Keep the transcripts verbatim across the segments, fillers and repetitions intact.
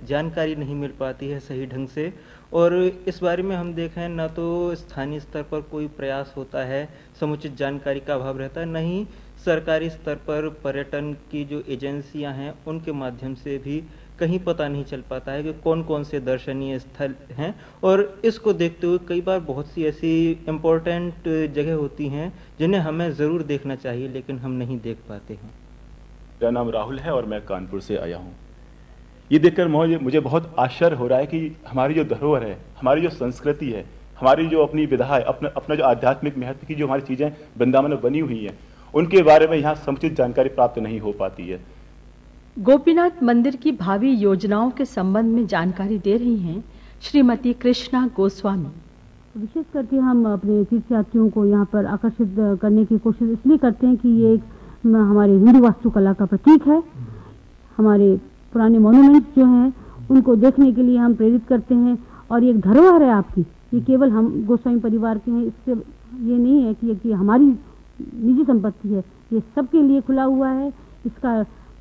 जानकारी नहीं मिल पाती है सही ढंग से, और इस बारे में हम देखें ना तो स्थानीय स्तर पर कोई प्रयास होता है, समुचित जानकारी का अभाव रहता है, न ही सरकारी स्तर पर पर्यटन की जो एजेंसियां हैं उनके माध्यम से भी कहीं पता नहीं चल पाता है कि कौन कौन से दर्शनीय स्थल हैं। और इसको देखते हुए कई बार बहुत सी ऐसी इम्पोर्टेंट जगह होती हैं जिन्हें हमें ज़रूर देखना चाहिए लेकिन हम नहीं देख पाते हैं। मेरा नाम राहुल है और मैं कानपुर से आया हूँ। ये देखकर मुझे मुझे बहुत आश्चर्य हो रहा है कि हमारी जो धरोहर है, हमारी जो संस्कृति है, हमारी जो अपनी विधा है, अपना अपना जो आध्यात्मिक महत्व की जो हमारी चीज़ें वृंदावन में बनी हुई हैं, उनके बारे में यहाँ समुचित जानकारी प्राप्त नहीं हो पाती है। गोपीनाथ मंदिर की भावी योजनाओं के संबंध में जानकारी दे रही हैं श्रीमती कृष्णा गोस्वामी। विशेष करके हम अपने तीर्थयात्रियों को यहाँ पर आकर्षित करने की कोशिश इसलिए करते हैं कि ये एक हमारे हिंदू वास्तुकला का प्रतीक है। हमारे पुराने मॉन्यूमेंट्स जो हैं उनको देखने के लिए हम प्रेरित करते हैं, और ये एक धरोहर है आपकी, ये केवल हम गोस्वामी परिवार के हैं, इससे ये नहीं है कि, कि हमारी निजी संपत्ति है, ये सबके लिए खुला हुआ है। इसका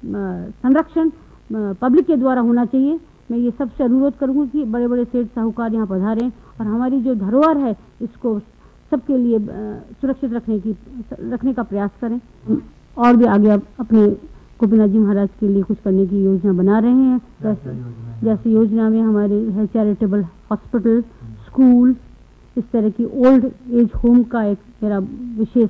संरक्षण पब्लिक के द्वारा होना चाहिए। मैं ये सबसे अनुरोध करूँगी कि बड़े बड़े सेठ साहूकार यहाँ पधारें और हमारी जो धरोहर है इसको सबके लिए सुरक्षित रखने की रखने का प्रयास करें। और भी आगे अपने गोपीनाथ जी महाराज के लिए कुछ करने की योजना बना रहे हैं। जैसे जैसे योजना में हमारे है चैरिटेबल हॉस्पिटल, स्कूल, इस तरह की ओल्ड एज होम का एक मेरा विशेष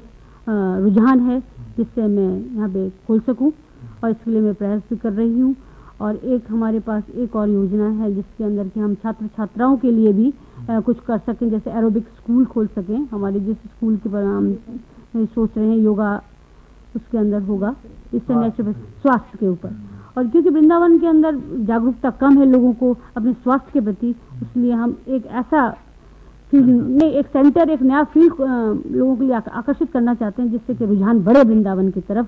रुझान है जिससे मैं यहाँ पे खोल सकूँ, और इसके लिए मैं प्रयास भी कर रही हूँ। और एक हमारे पास एक और योजना है जिसके अंदर कि हम छात्र छात्राओं के लिए भी आ, कुछ कर सकें, जैसे एरोबिक स्कूल खोल सकें। हमारे जिस स्कूल के पर हम सोच रहे हैं योगा उसके अंदर होगा, इससे नेचुरल स्वास्थ्य के ऊपर। और क्योंकि वृंदावन के अंदर जागरूकता कम है लोगों को अपने स्वास्थ्य के प्रति, इसलिए हम एक ऐसा फील्ड में एक सेंटर, एक नया फील्ड लोगों के लिए आकर्षित करना चाहते हैं जिससे कि रुझान बढ़े वृंदावन की तरफ।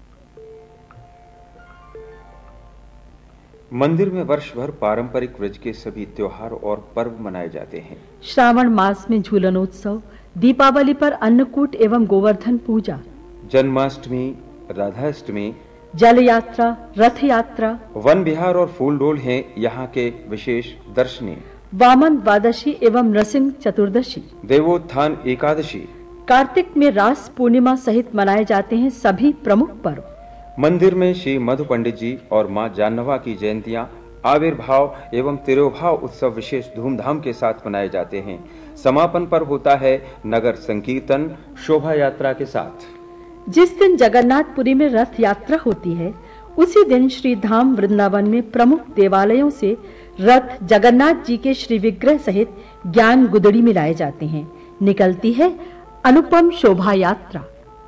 मंदिर में वर्ष भर पारंपरिक व्रज के सभी त्योहार और पर्व मनाए जाते हैं। श्रावण मास में झूलनोत्सव, दीपावली पर अन्नकूट एवं गोवर्धन पूजा, जन्माष्टमी, राधाष्टमी, जल यात्रा, रथ यात्रा, वन विहार और फूल डोल हैं यहाँ के विशेष दर्शनीय। वामन द्वादशी एवं नृसिंह चतुर्दशी, देवोत्थान एकादशी, कार्तिक में रास पूर्णिमा सहित मनाए जाते हैं सभी प्रमुख पर्व। मंदिर में श्री मधु पंडित जी और मां जानवा की जयंतियां, आविर्भाव एवं तिरोभाव उत्सव विशेष धूमधाम के साथ मनाए जाते हैं। समापन पर होता है नगर संकीर्तन शोभा यात्रा के साथ। जिस दिन जगन्नाथपुरी में रथ यात्रा होती है उसी दिन श्री धाम वृंदावन में प्रमुख देवालयों से रथ जगन्नाथ जी के श्री विग्रह सहित ज्ञान गुदड़ी में लाए जाते हैं। निकलती है अनुपम शोभा यात्रा।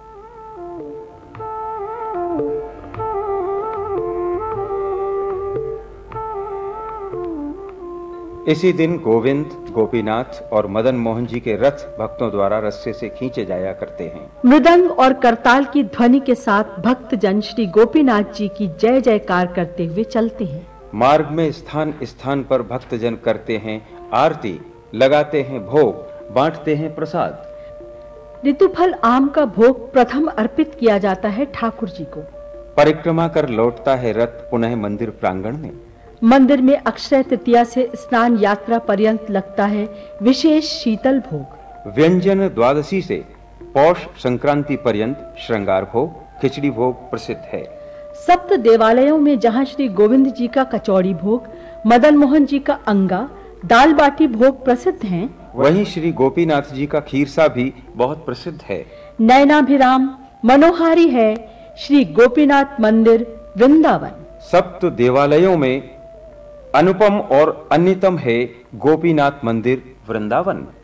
इसी दिन गोविंद, गोपीनाथ और मदन मोहन जी के रथ भक्तों द्वारा रस्से से खींचे जाया करते हैं। मृदंग और करताल की ध्वनि के साथ भक्तजन श्री गोपीनाथ जी की जय जयकार करते हुए चलते हैं। मार्ग में स्थान स्थान पर भक्तजन करते हैं आरती, लगाते हैं भोग, बांटते हैं प्रसाद। ऋतुफल आम का भोग प्रथम अर्पित किया जाता है ठाकुर जी को। परिक्रमा कर लौटता है रथ पुनः मंदिर प्रांगण में। मंदिर में अक्षय तृतीया से स्नान यात्रा पर्यंत लगता है विशेष शीतल भोग। व्यंजन द्वादशी से पौष संक्रांति पर्यंत श्रृंगार भोग, खिचड़ी भोग प्रसिद्ध है। सप्त देवालयों में जहां श्री गोविंद जी का कचौड़ी भोग, मदन मोहन जी का अंगा, दाल बाटी भोग प्रसिद्ध हैं, वहीं श्री गोपीनाथ जी का खीरसा भी बहुत प्रसिद्ध है। नयनाभिराम मनोहारी है श्री गोपीनाथ मंदिर वृंदावन। सप्त देवालयों में अनुपम और अन्यतम है गोपीनाथ मंदिर वृंदावन।